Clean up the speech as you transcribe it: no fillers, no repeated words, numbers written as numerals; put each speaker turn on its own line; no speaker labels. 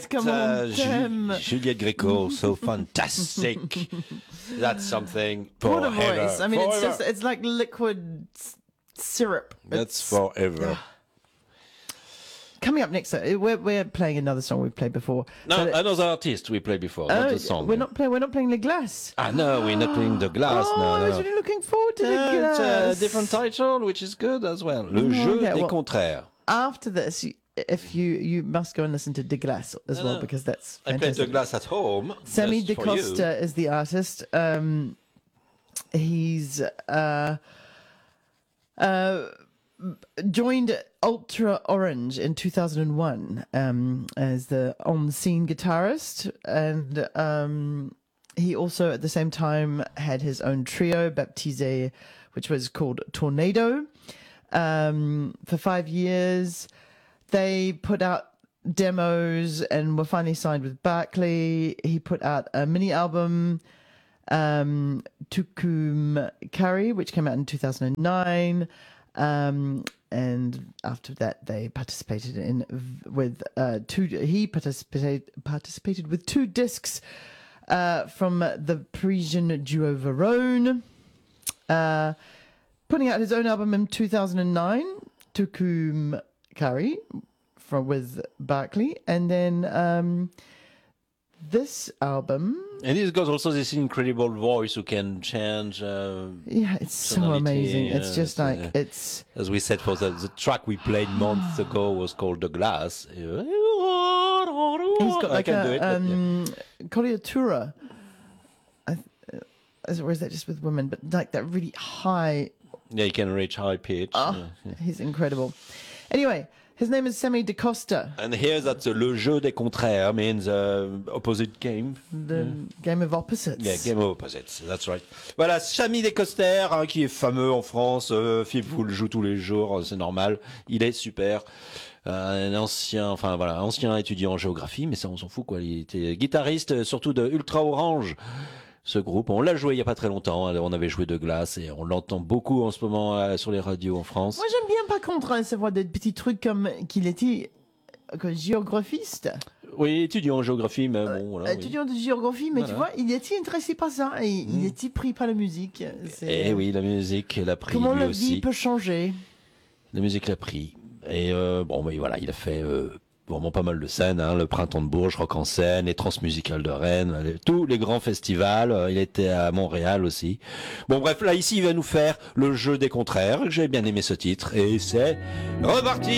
comment on t'aime.
Juliette Gréco, so fantastic. That's something
What a
forever.
voice. I mean,
Forever.
it's like liquid syrup.
That's forever.
Coming up next, we're playing another song we've played before.
No,
But
another artist we played before, not the song.
we're not playing Les Glaces.
Ah no, we're not playing the glass.
I was
no.
really looking forward to Les
It's
Glaces.
a different title, which is good as well. Le jeu des contraires.
After this, if you must go and listen to De Glace as well, because that's
I played
fantastic.
the glass at home.
Sammy
just for you.
DaCosta is the artist. He's joined Ultra Orange in 2001 as the on-scene guitarist, and he also at the same time had his own trio, Baptise, which was called Tornado. For 5 years, they put out demos and were finally signed with Barclay. He put out a mini album, Tukum Kari, which came out in 2009. And after that, they participated he participated with 2 discs from the Parisian duo Verone. Putting out his own album in 2009, Tukum Kari, with Barclay, and then this album.
And he's got also this incredible voice who can change.
It's so
tonality,
amazing. It's just like it's.
As we said, for the track we played months ago was called The Glass.
He's got like Coriatura. Or is that just with women? But like that really high.
Yeah, he can reach high pitch.
He's incredible. Anyway, his name is Sammy DaCosta.
And here that le jeu des contraires means opposite game.
The game of opposites.
Yeah, game of opposites, that's right. Voilà, Sammy DaCosta, hein, qui est fameux en France. Philippe vous le joue tous les jours, c'est normal. Il est super. Un ancien étudiant en géographie, mais ça on s'en fout quoi. Il était guitariste, surtout de Ultra Orange. Ce groupe, on l'a joué il y a pas très longtemps. On avait joué De Glace et on l'entend beaucoup en ce moment sur les radios en France.
Moi j'aime bien par contre savoir des petits trucs comme qu'il était géographiste.
Oui, étudiant en géographie, mais bon, voilà.
Étudiant de géographie, mais
voilà.
tu vois, il était intéressé par ça et il était pris par la musique.
Et oui, la musique l'a pris
comment
lui
la
aussi.
vie peut changer.
La musique l'a pris. Et bon, mais voilà, il a fait vraiment pas mal de scènes, hein, le Printemps de Bourges, Rock en scène, les Transmusicales de Rennes, tous les grands festivals. Il était à Montréal aussi. Bon, bref, là ici, il va nous faire le jeu des contraires. J'ai bien aimé ce titre et c'est reparti.